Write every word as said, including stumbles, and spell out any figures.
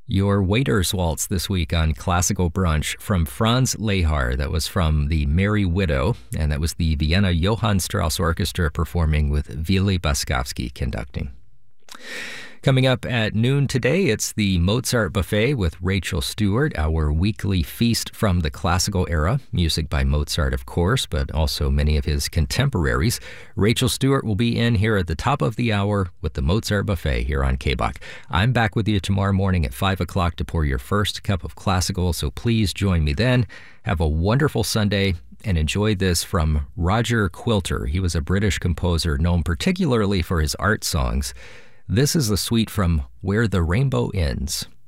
Your Waiter's Waltz this week on Classical Brunch from Franz Lehar. That was from the Merry Widow, and that was the Vienna Johann Strauss Orchestra performing with Wily Baskowski conducting. Coming up at noon today, it's the Mozart Buffet with Rachel Stewart, our weekly feast from the classical era. Music by Mozart, of course, but also many of his contemporaries. Rachel Stewart will be in here at the top of the hour with the Mozart Buffet here on K B O C. I'm back with you tomorrow morning at five o'clock to pour your first cup of classical, so please join me then. Have a wonderful Sunday and enjoy this from Roger Quilter. He was a British composer known particularly for his art songs. This is the suite from Where the Rainbow Ends.